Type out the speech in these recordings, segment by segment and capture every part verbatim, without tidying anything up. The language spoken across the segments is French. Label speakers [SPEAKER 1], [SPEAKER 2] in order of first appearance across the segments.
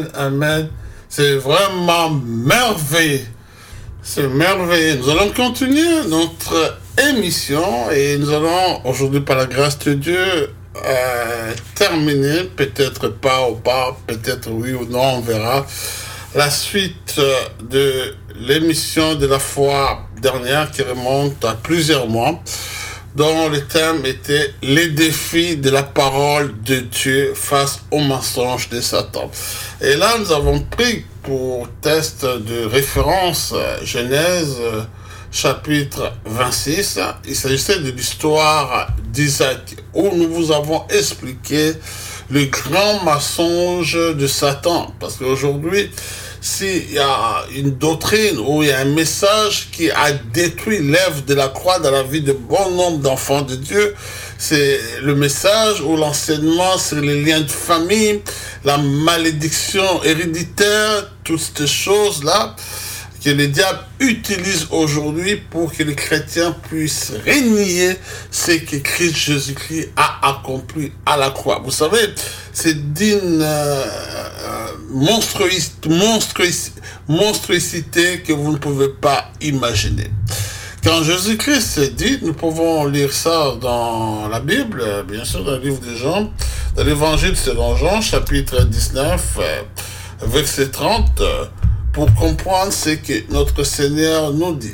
[SPEAKER 1] Amen. C'est vraiment merveilleux. C'est merveilleux. Nous allons continuer notre émission et nous allons aujourd'hui, par la grâce de Dieu, euh, terminer, peut-être pas ou pas, peut-être oui ou non, on verra, la suite de l'émission de la fois dernière qui remonte à plusieurs mois, dont le thème était les défis de la parole de Dieu face aux mensonges de Satan. Et là, nous avons pris pour test de référence Genèse chapitre vingt-six. Il s'agissait de l'histoire d'Isaac, où nous vous avons expliqué le grand mensonge de Satan. Parce qu'aujourd'hui, s'il y a une doctrine ou il y a un message qui a détruit l'œuvre de la croix dans la vie de bon nombre d'enfants de Dieu, c'est le message ou l'enseignement sur les liens de famille, la malédiction héréditaire, toutes ces choses-là que le diable utilise aujourd'hui pour que les chrétiens puissent renier ce que Christ Jésus-Christ a accompli à la croix. Vous savez, c'est d'une euh, monstruosité, monstruosité, monstruosité que vous ne pouvez pas imaginer. Quand Jésus-Christ s'est dit, nous pouvons lire ça dans la Bible, bien sûr dans le livre de Jean, dans l'évangile selon Jean, chapitre dix-neuf, verset trente, pour comprendre ce que notre Seigneur nous dit.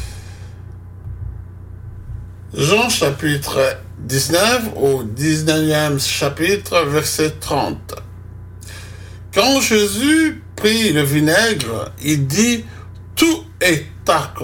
[SPEAKER 1] Jean chapitre dix-neuf, au dix-neuvième chapitre, verset trente. Quand Jésus prit le vinaigre, il dit « Tout est accompli »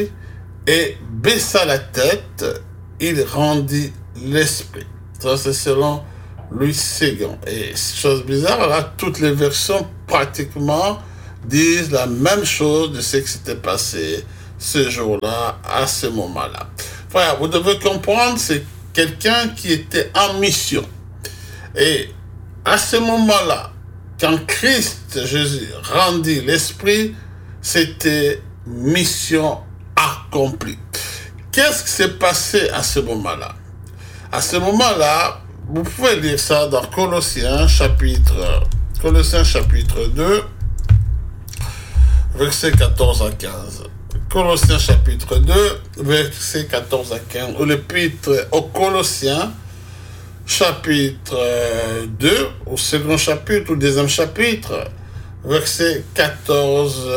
[SPEAKER 1] et baissa la tête, il rendit l'esprit. Ça, c'est selon Louis Séguin. Et chose bizarre, là, toutes les versions pratiquement disent la même chose de ce qui s'était passé ce jour-là, à ce moment-là. Frère, vous devez comprendre, c'est quelqu'un qui était en mission. Et à ce moment-là, quand Christ Jésus rendit l'esprit, c'était mission accomplie. Qu'est-ce qui s'est passé à ce moment-là? À ce moment-là, vous pouvez lire ça dans Colossiens chapitre, Colossiens chapitre deux, versets quatorze à quinze. Colossiens chapitre deux, versets quatorze à quinze. Ou l'épître aux Colossiens, chapitre deux, au second chapitre, ou deuxième chapitre, versets quatorze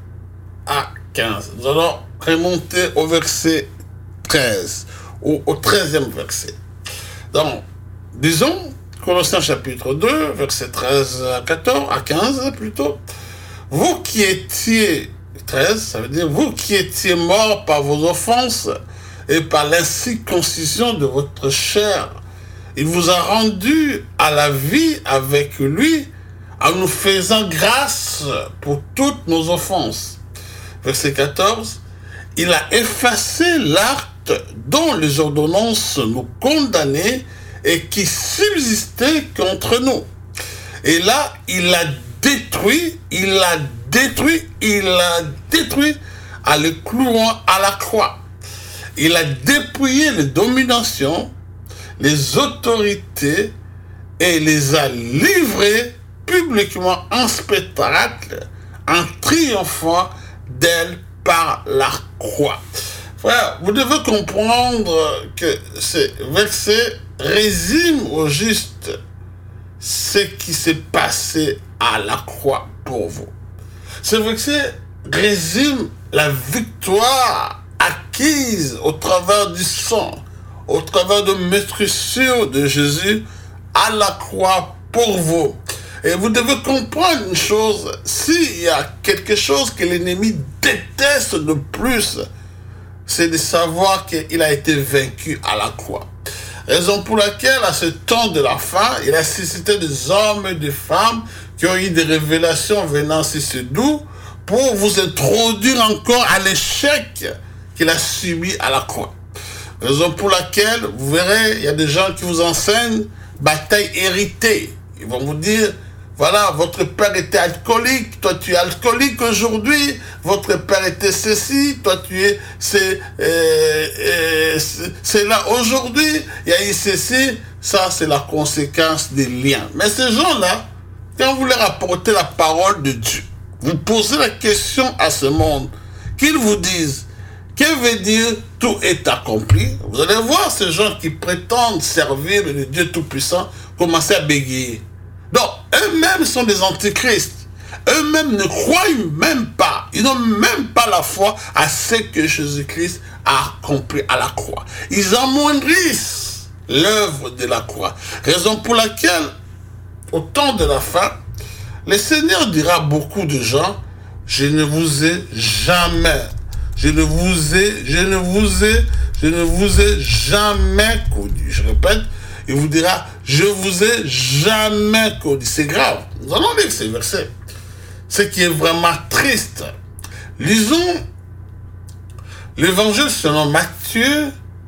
[SPEAKER 1] à quinze. Nous allons remonter au verset treize, ou au treizième verset. Donc, disons, Colossiens chapitre deux, versets treize à quatorze, à quinze plutôt. Vous qui étiez, treize, ça veut dire, vous qui étiez morts par vos offenses et par l'incirconcision de votre chair, il vous a rendu à la vie avec lui en nous faisant grâce pour toutes nos offenses. Verset quatorze, il a effacé l'acte dont les ordonnances nous condamnaient et qui subsistait contre nous. Et là, il a détruit, il a détruit, il a détruit en le clouant à la croix. Il a dépouillé les dominations, les autorités et les a livrées publiquement en spectacle, en triomphant d'elle par la croix. Frère, vous devez comprendre que ce verset résume au juste ce qui s'est passé à la croix pour vous. Ce verset résume la victoire acquise au travers du sang, au travers de meurtrissure de Jésus à la croix pour vous. Et vous devez comprendre une chose, s'il y a quelque chose que l'ennemi déteste de plus, c'est de savoir qu'il a été vaincu à la croix. Raison pour laquelle, à ce temps de la fin, il a suscité des hommes et des femmes qui ont eu des révélations venant sur ce doux pour vous introduire encore à l'échec qu'il a subi à la croix. Raison pour laquelle, vous verrez, il y a des gens qui vous enseignent bataille héritée. Ils vont vous dire, voilà, votre père était alcoolique, toi tu es alcoolique aujourd'hui, votre père était ceci, toi tu es, c'est, euh, euh, c'est là aujourd'hui, il y a eu ceci, ça c'est la conséquence des liens. Mais ces gens-là, quand vous leur apportez la parole de Dieu, vous posez la question à ce monde, qu'ils vous disent, que veut dire tout est accompli? Vous allez voir ces gens qui prétendent servir le Dieu Tout-Puissant commencer à bégayer. Donc, eux-mêmes sont des antichrists. Eux-mêmes ne croient même pas, ils n'ont même pas la foi à ce que Jésus-Christ a accompli à la croix. Ils amoindrissent l'œuvre de la croix. Raison pour laquelle, au temps de la fin, le Seigneur dira à beaucoup de gens, je ne vous ai jamais, je ne vous ai, je ne vous ai, je ne vous ai jamais connu. Je répète, il vous dira, je vous ai jamais connu. C'est grave. Nous allons lire ces versets. Ce qui est vraiment triste. Lisons l'évangile selon Matthieu,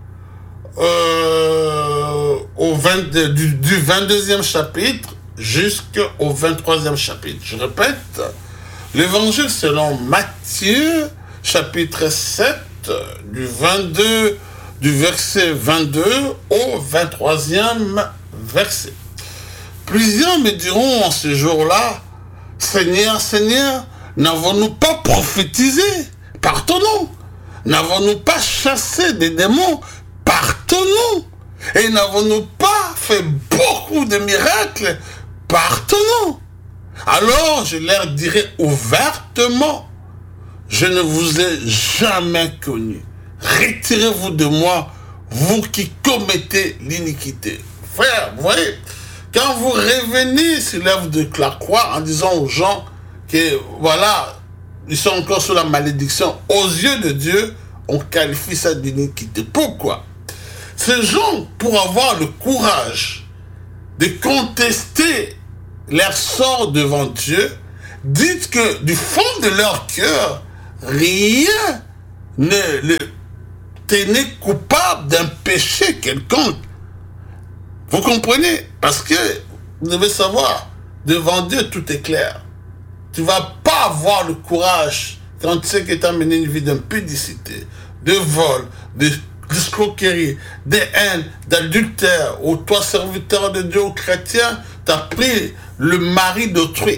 [SPEAKER 1] euh, au vingt, du, du vingt-deuxième chapitre jusqu'au vingt-troisième chapitre. Je répète, l'évangile selon Matthieu, chapitre sept, du vingt-deux, du verset vingt-deux au vingt-troisième verset. Plusieurs me diront en ce jour-là, Seigneur, Seigneur, n'avons-nous pas prophétisé par ton nom? N'avons-nous pas chassé des démons par ton nom? Et n'avons-nous pas fait beaucoup de miracles par ton nom? Alors je leur dirai ouvertement, je ne vous ai jamais connu. Retirez-vous de moi, vous qui commettez l'iniquité. Frère, vous voyez, quand vous revenez sur l'œuvre de la croix en disant aux gens que, voilà, ils sont encore sous la malédiction, aux yeux de Dieu, on qualifie ça d'iniquité. Pourquoi? Ces gens, pour avoir le courage de contester leur sort devant Dieu, disent que du fond de leur cœur, rien ne le tenait coupable d'un péché quelconque. Vous comprenez? Parce que vous devez savoir, devant Dieu, tout est clair. Tu ne vas pas avoir le courage quand tu sais que tu as mené une vie d'impudicité, de vol, de d'escroquerie, de haine, d'adultère, ou toi, serviteur de Dieu ou chrétien, tu as pris le mari d'autrui,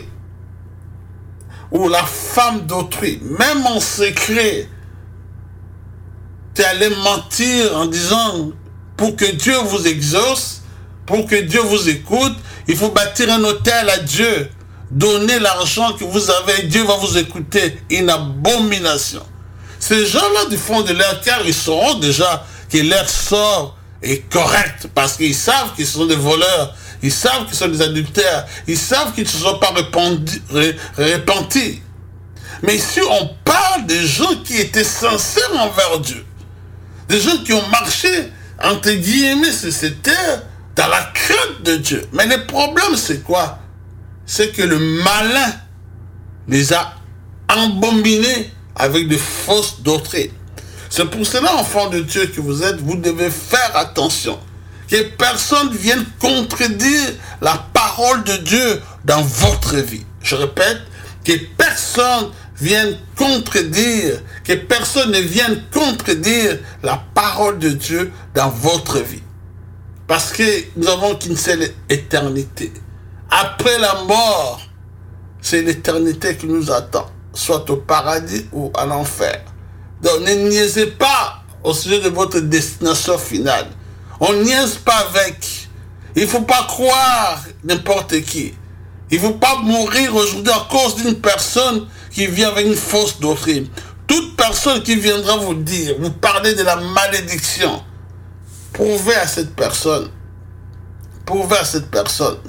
[SPEAKER 1] ou la femme d'autrui, même en secret, tu es allé mentir en disant, pour que Dieu vous exauce, pour que Dieu vous écoute, il faut bâtir un autel à Dieu. Donnez l'argent que vous avez, Dieu va vous écouter. Une abomination. Ces gens-là, du fond de leur cœur, ils sauront déjà que leur sort est correct parce qu'ils savent qu'ils sont des voleurs, ils savent qu'ils sont des adultères, ils savent qu'ils ne se sont pas répandus, repentis. Mais ici, on parle des gens qui étaient sincères envers Dieu. Des gens qui ont marché, entre guillemets, sur cette terre, dans la crainte de Dieu. Mais le problème, c'est quoi? C'est que le malin les a embombinés avec de fausses doctrines. C'est pour cela, enfants de Dieu que vous êtes, vous devez faire attention. Que personne vienne contredire la parole de Dieu dans votre vie. Je répète, que personne vienne contredire, que personne ne vienne contredire la parole de Dieu dans votre vie. Parce que nous avons qu'une seule éternité. Après la mort, c'est l'éternité qui nous attend, soit au paradis ou à l'enfer. Donc ne niaisez pas au sujet de votre destination finale. On ne niaise pas avec. Il ne faut pas croire n'importe qui. Il ne faut pas mourir aujourd'hui à cause d'une personne qui vient avec une fausse doctrine. Toute personne qui viendra vous dire, vous parler de la malédiction, prouvez à cette personne, prouvez à cette personne,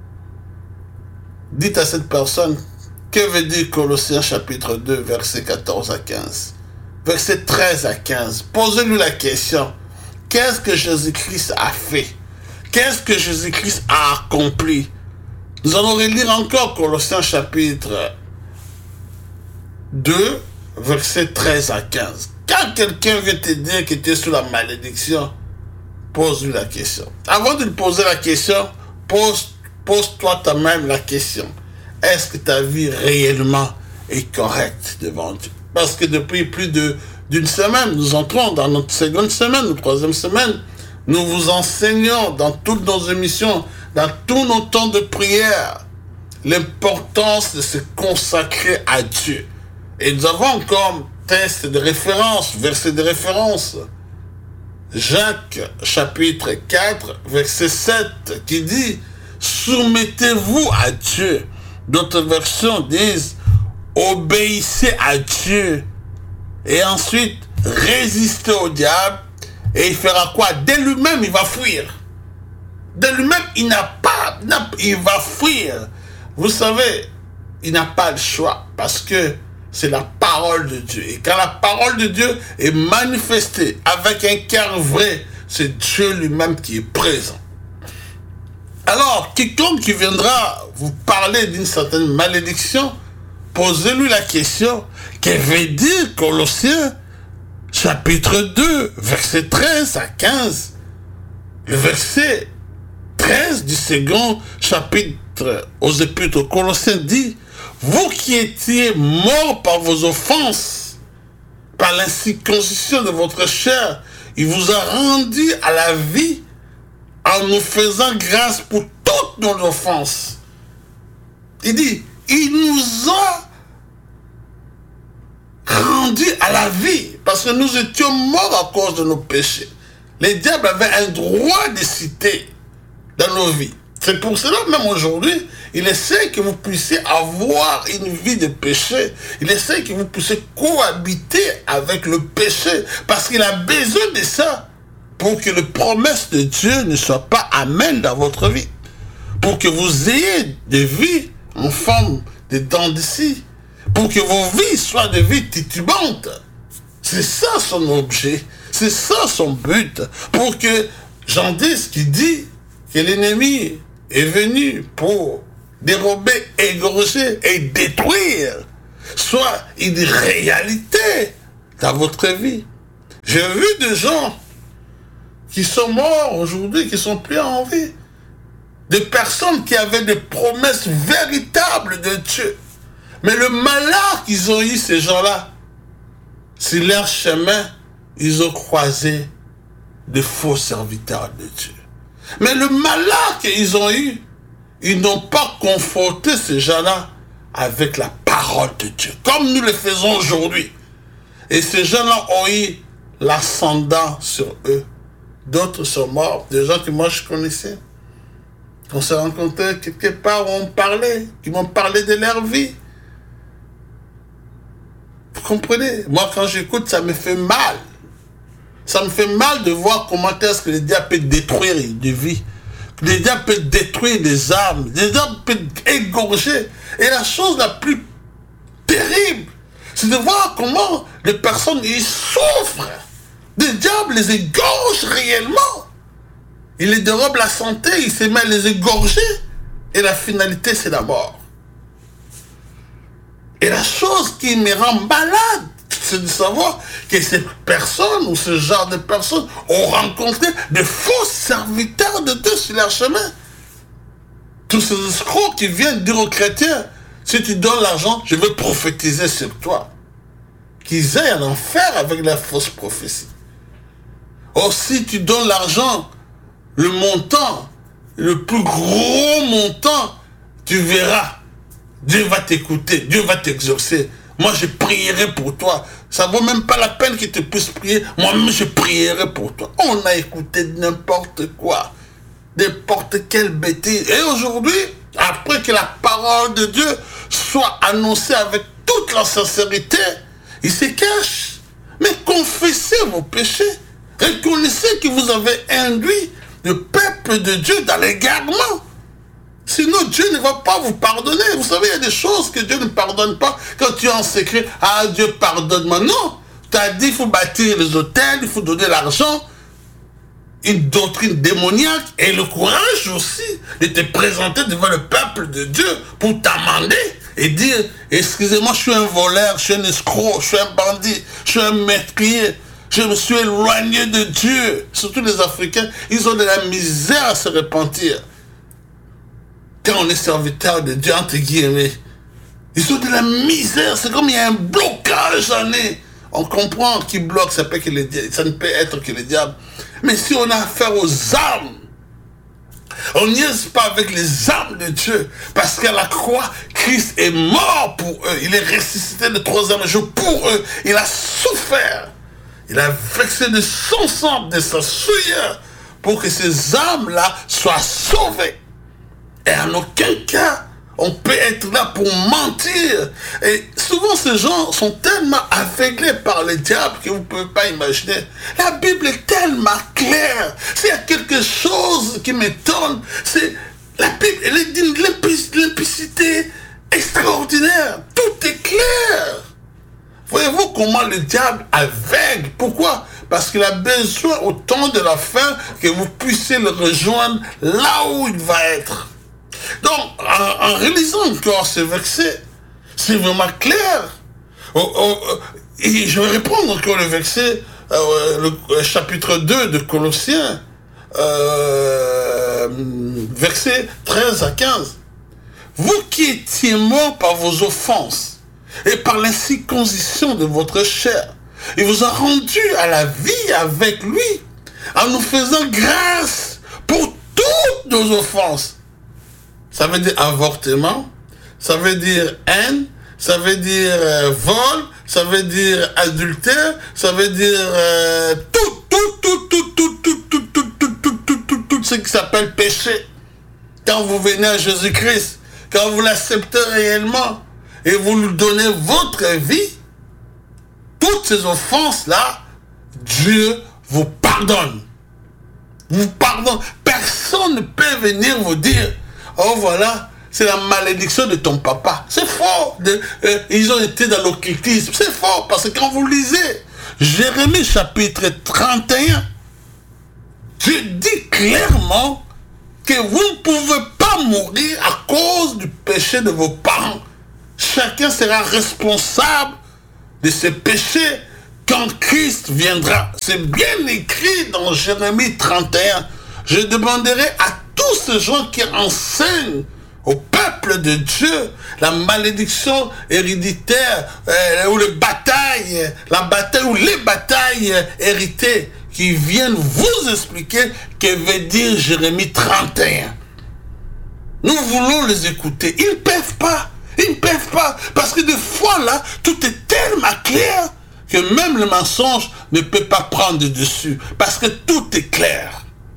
[SPEAKER 1] dites à cette personne, que veut dire Colossiens chapitre deux, versets quatorze à quinze, verset treize à quinze, posez-lui la question, qu'est-ce que Jésus-Christ a fait? Qu'est-ce que Jésus-Christ a accompli? Nous allons relire encore Colossiens chapitre deux, versets treize à quinze. Quand quelqu'un vient te dire que tu es sous la malédiction, pose-lui la question. Avant de lui poser la question, pose, pose-toi toi-même la question. Est-ce que ta vie réellement est correcte devant Dieu? Parce que depuis plus de, d'une semaine, nous entrons dans notre seconde semaine, notre troisième semaine, nous vous enseignons dans toutes nos émissions, dans tous nos temps de prière, l'importance de se consacrer à Dieu. Et nous avons comme texte de référence, verset de référence, Jacques chapitre quatre, verset sept, qui dit « Soumettez-vous à Dieu ». D'autres versions disent « Obéissez à Dieu ». Et ensuite, résistez au diable. Et il fera quoi? Dès lui-même, il va fuir. De lui-même, il n'a pas, il va fuir. Vous savez, il n'a pas le choix parce que c'est la parole de Dieu. Et quand la parole de Dieu est manifestée avec un cœur vrai, c'est Dieu lui-même qui est présent. Alors, quiconque qui viendra vous parler d'une certaine malédiction, posez-lui la question, que veut dire Colossiens chapitre deux, verset treize à quinze. Le verset treize du second chapitre aux Épîtres aux Colossiens dit « Vous qui étiez morts par vos offenses, par l'incirconcision de votre chair, il vous a rendu à la vie en nous faisant grâce pour toutes nos offenses. » Il dit « Il nous a rendu à la vie parce que nous étions morts à cause de nos péchés. » Les diables avaient un droit de citer dans nos vies. C'est pour cela, même aujourd'hui, il essaie que vous puissiez avoir une vie de péché. Il essaie que vous puissiez cohabiter avec le péché. Parce qu'il a besoin de ça pour que les promesses de Dieu ne soient pas amènes dans votre vie. Pour que vous ayez des vies en forme de dents d'ici. Pour que vos vies soient des vies titubantes. C'est ça son objet. C'est ça son but. Pour que Jean dix qui dit que l'ennemi est venu pour dérober, égorger et détruire, soit une réalité dans votre vie. J'ai vu des gens qui sont morts aujourd'hui, qui sont plus en vie. Des personnes qui avaient des promesses véritables de Dieu. Mais le malheur qu'ils ont eu, ces gens-là, sur leur chemin, ils ont croisé de faux serviteurs de Dieu. Mais le malheur qu'ils ont eu, ils n'ont pas conforté ces gens-là avec la parole de Dieu, comme nous le faisons aujourd'hui. Et ces gens-là ont eu l'ascendant sur eux. D'autres sont morts, des gens que moi je connaissais. On s'est rencontrés quelque part où on parlait, qui m'ont parlé de leur vie. Vous comprenez? Moi, quand j'écoute, ça me fait mal. Ça me fait mal de voir comment est-ce que le diable peut détruire des vies. Le diable peut détruire des âmes. Le diable peut égorger. Et la chose la plus terrible, c'est de voir comment les personnes y souffrent. Le diable les égorge réellement. Il les dérobe la santé, il se met à les égorger. Et la finalité, c'est la mort. Et la chose qui me rend malade, c'est de savoir que ces personnes ou ce genre de personnes ont rencontré de faux serviteurs de Dieu sur leur chemin. Tous ces escrocs qui viennent dire aux chrétiens, si tu donnes l'argent, je vais prophétiser sur toi. Qu'ils aillent en enfer avec la fausse prophétie. Or, si tu donnes l'argent, le montant, le plus gros montant, tu verras. Dieu va t'écouter, Dieu va t'exaucer. Moi, je prierai pour toi. Ça ne vaut même pas la peine qu'il te puisse prier. Moi-même, je prierai pour toi. On a écouté n'importe quoi. N'importe quelle bêtise. Et aujourd'hui, après que la parole de Dieu soit annoncée avec toute la sincérité, il se cache. Mais confessez vos péchés. Reconnaissez que vous avez induit le peuple de Dieu dans l'égarement. Sinon, Dieu ne va pas vous pardonner. Vous savez, il y a des choses que Dieu ne pardonne pas. Quand tu es en secret, ah, Dieu pardonne-moi. Non, tu as dit qu'il faut bâtir les hôtels, il faut donner l'argent. Une doctrine démoniaque et le courage aussi de te présenter devant le peuple de Dieu pour t'amender et dire, excusez-moi, je suis un voleur, je suis un escroc, je suis un bandit, je suis un meurtrier. Je me suis éloigné de Dieu. Surtout les Africains, ils ont de la misère à se repentir. Quand on est serviteur de Dieu, entre guillemets, ils ont de la misère. C'est comme il y a un blocage en eux. On comprend qui bloque, ça, peut que les, ça ne peut être que le diable. Mais si on a affaire aux âmes, On niaise pas avec les âmes de Dieu. Parce qu'à la croix, Christ est mort pour eux. Il est ressuscité le troisième jour pour eux. Il a souffert. Il a versé de son sang, de sa souillure, pour que ces âmes-là soient sauvées. Et en aucun cas, on peut être là pour mentir. Et souvent, ces gens sont tellement aveuglés par le diable que vous ne pouvez pas imaginer. La Bible est tellement claire. S'il y a quelque chose qui m'étonne, c'est la Bible, elle est d'une limpidité extraordinaire. Tout est clair. Voyez-vous comment le diable aveugle? Pourquoi? Parce qu'il a besoin au temps de la fin que vous puissiez le rejoindre là où il va être. Donc, en, en réalisant encore ce verset, c'est vraiment clair. Oh, oh, et je vais reprendre encore le verset, euh, le chapitre deux de Colossiens, euh, versets treize à quinze. Vous qui étiez morts par vos offenses et par l'incirconcision de votre chair, il vous a rendu à la vie avec lui, en nous faisant grâce pour toutes nos offenses. Ça veut dire avortement, ça veut dire haine, ça veut dire euh, vol, ça veut dire adultère, ça veut dire euh, tout, tout, tout, tout, tout, tout, tout, tout, tout, tout, tout, tout, tout ce qui s'appelle péché. Quand vous venez à Jésus-Christ, quand vous l'acceptez réellement et vous lui donnez votre vie, toutes ces offenses-là, Dieu vous pardonne. Vous pardonne. Personne ne peut venir vous dire, oh voilà, c'est la malédiction de ton papa. C'est faux. De, euh, ils ont été dans l'occultisme. C'est faux. Parce que quand vous lisez Jérémie chapitre trente et un, Dieu dit clairement que vous ne pouvez pas mourir à cause du péché de vos parents. Chacun sera responsable de ses péchés quand Christ viendra. C'est bien écrit dans Jérémie trente et un. Je demanderai à tous ces gens qui enseignent au peuple de Dieu la malédiction héréditaire euh, ou les batailles, la bataille ou les batailles héritées qui viennent vous expliquer que veut dire Jérémie trente et un. Nous voulons les écouter. Ils ne peuvent pas. Ils ne peuvent pas. Parce que des fois là, tout est tellement clair que même le mensonge ne peut pas prendre de dessus. Parce que tout est clair.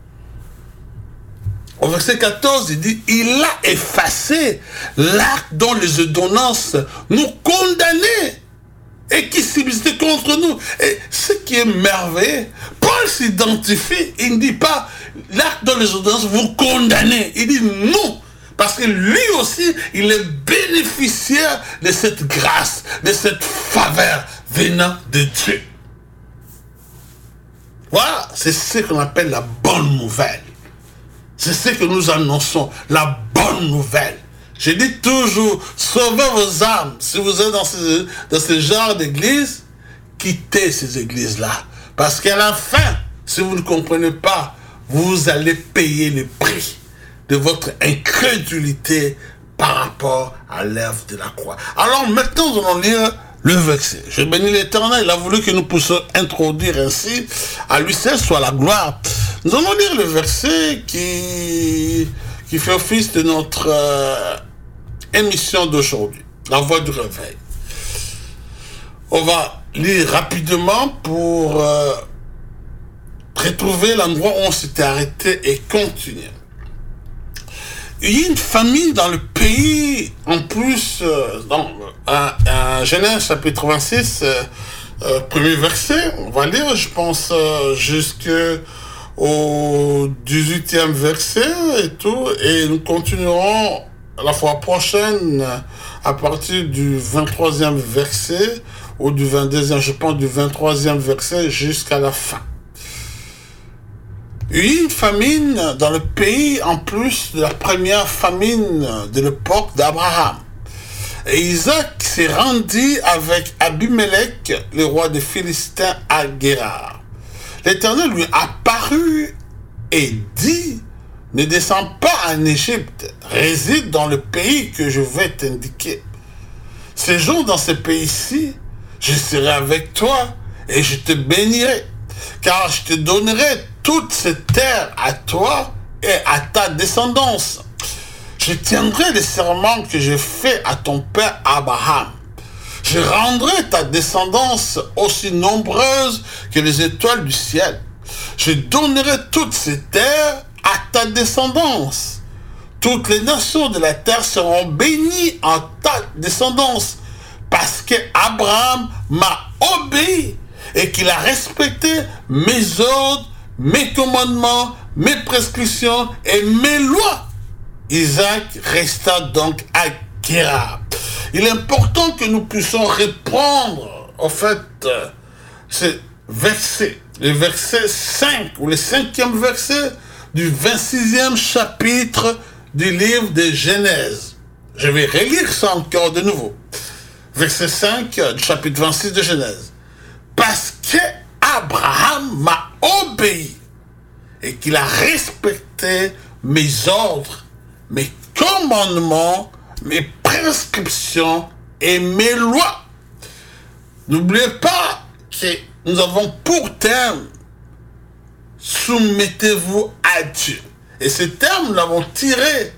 [SPEAKER 1] Au verset quatorze, il dit, il a effacé l'acte dont les ordonnances nous condamnaient et qui subsistait contre nous. Et ce qui est merveilleux, Paul s'identifie, il ne dit pas l'acte dont les ordonnances vous condamnez. Il dit non, parce que lui aussi, il est bénéficiaire de cette grâce, de cette faveur venant de Dieu. Voilà, c'est ce qu'on appelle la bonne nouvelle. C'est ce que nous annonçons, la bonne nouvelle. Je dis toujours, sauvez vos âmes. Si vous êtes dans ce, dans ce genre d'église, quittez ces églises-là. Parce qu'à la fin, si vous ne comprenez pas, vous allez payer le prix de votre incrédulité par rapport à l'œuvre de la croix. Alors maintenant, nous allons lire le verset. Je bénis l'Éternel, il a voulu que nous puissions introduire ainsi, à lui seul soit la gloire. Nous allons lire le verset qui, qui fait office de notre euh, émission d'aujourd'hui, la voix du réveil. On va lire rapidement pour euh, retrouver l'endroit où on s'était arrêté et continuer. Il y a une famille dans le pays, en plus, euh, dans un Genèse chapitre vingt-six, euh, euh, premier verset, on va lire, je pense, euh, jusqu'au dix-huitième verset et tout, et nous continuerons la fois prochaine à partir du vingt-troisième verset, ou du vingt-deuxième, je pense, du vingt-troisième verset jusqu'à la fin. Il y a eu une famine dans le pays, en plus de la première famine de l'époque d'Abraham. Et Isaac s'est rendu avec Abimelech, le roi des Philistins, à Guérar. L'Éternel lui apparut et dit, ne descends pas en Égypte, réside dans le pays que je vais t'indiquer. Séjourne dans ce pays-ci, je serai avec toi et je te bénirai, car je te donnerai toute cette terre à toi et à ta descendance. Je tiendrai les serments que j'ai faits à ton père Abraham. Je rendrai ta descendance aussi nombreuse que les étoiles du ciel. Je donnerai toutes ces terres à ta descendance. Toutes les nations de la terre seront bénies en ta descendance, parce que Abraham m'a obéi et qu'il a respecté mes ordres, mes commandements, mes prescriptions et mes lois. Isaac resta donc à Guérar. Il est important que nous puissions répondre, en fait, euh, ce verset, le verset cinq, ou le cinquième verset du vingt-sixième chapitre du livre de Genèse. Je vais relire ça encore de nouveau. Verset cinq du chapitre vingt-six de Genèse. Parce que Abraham m'a obéi et qu'il a respecté mes ordres, mes commandements, mes prescriptions et mes lois. N'oubliez pas que nous avons pour terme soumettez-vous à Dieu. Et ce terme, nous l'avons tiré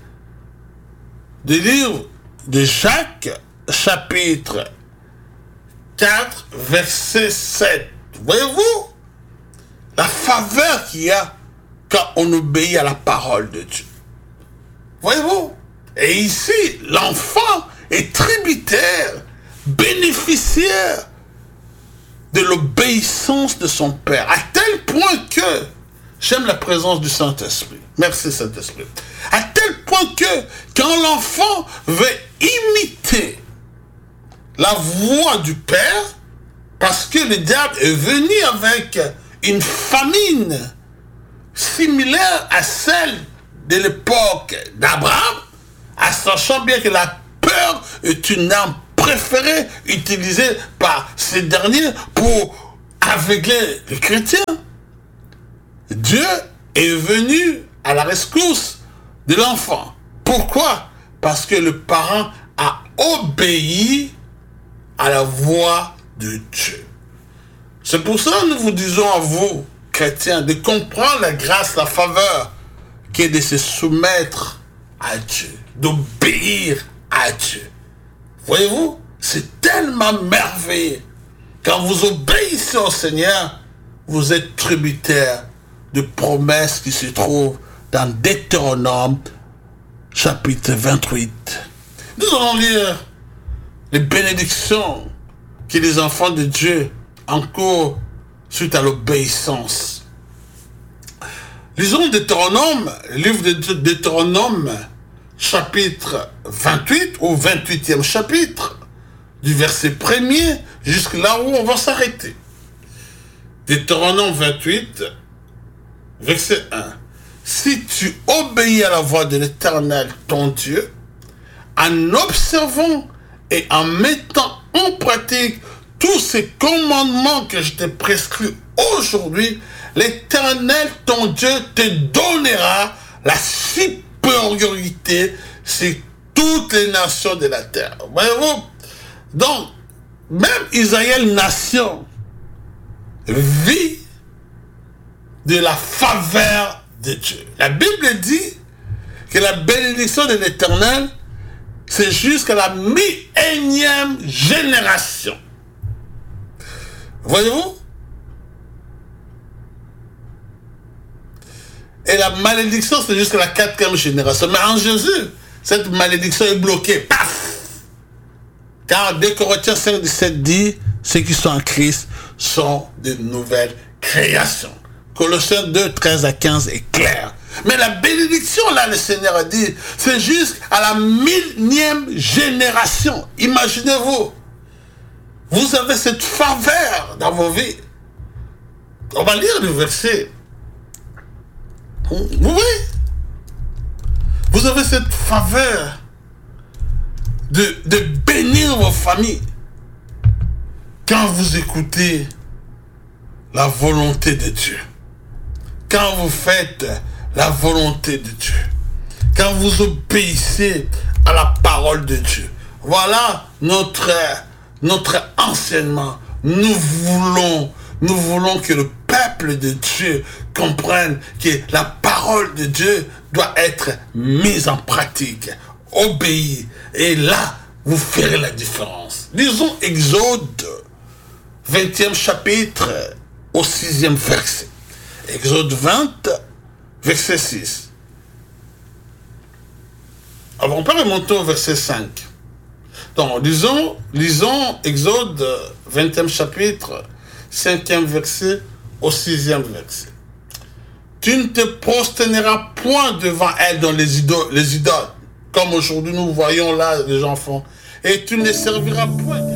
[SPEAKER 1] du livre de Jacques, chapitre quatre, verset sept. Voyez-vous la faveur qu'il y a quand on obéit à la parole de Dieu. Voyez-vous? Et ici, l'enfant est tributaire, bénéficiaire de l'obéissance de son père, à tel point que j'aime la présence du Saint-Esprit. Merci Saint-Esprit. À tel point que quand l'enfant veut imiter la voix du père, parce que le diable est venu avec une famine similaire à celle de l'époque d'Abraham, en sachant bien que la peur est une arme préférée utilisée par ces derniers pour aveugler les chrétiens. Dieu est venu à la rescousse de l'enfant. Pourquoi? Parce que le parent a obéi à la voix de Dieu. C'est pour ça que nous vous disons à vous, chrétiens, de comprendre la grâce, la faveur qui est de se soumettre à Dieu, d'obéir à Dieu. Voyez-vous, c'est tellement merveilleux. Quand vous obéissez au Seigneur, vous êtes tributaire de promesses qui se trouvent dans Deutéronome, chapitre vingt-huit. Nous allons lire les bénédictions que les enfants de Dieu encourent suite à l'obéissance. Lisons Deutéronome, le livre de Deutéronome, chapitre vingt-huit, ou vingt-huitième chapitre, du verset premier jusqu'à là où on va s'arrêter. Deutéronome vingt-huit, verset un. Si tu obéis à la voix de l'Éternel, ton Dieu, en observant et en mettant en pratique tous ces commandements que je t'ai prescrits aujourd'hui, l'Éternel, ton Dieu, te donnera la supériorité sur toutes les nations de la terre. Voyez-vous? Donc, même Israël, nation, vit de la faveur de Dieu. La Bible dit que la bénédiction de l'Éternel, c'est jusqu'à la mi-énième génération. Voyez-vous? Et la malédiction, c'est jusqu'à la quatrième génération. Mais en Jésus, cette malédiction est bloquée. Paf! Car deux Corinthiens cinq, dix-sept dit, ceux qui sont en Christ sont de nouvelles créations. Colossiens deux, treize à quinze est clair. Mais la bénédiction, là, le Seigneur a dit, c'est jusqu'à la millième génération. Imaginez-vous, vous avez cette faveur dans vos vies. On va lire le verset. Oui. Vous avez cette faveur de, de bénir vos familles quand vous écoutez la volonté de Dieu. Quand vous faites la volonté de Dieu. Quand vous obéissez à la parole de Dieu. Voilà notre, notre enseignement. Nous voulons, nous voulons que le peuple de Dieu comprenne que la parole de Dieu doit être mise en pratique, obéie. Et là, vous ferez la différence. Lisons Exode, vingtième chapitre, au sixième verset. Exode vingt, verset six. Alors, on peut remonter au verset cinq. Donc, lisons, lisons Exode, vingtième chapitre, cinquième verset au sixième verset. Tu ne te prosterneras point devant elle dans les idoles, les idoles, comme aujourd'hui nous voyons là les gens font, et tu ne les serviras point.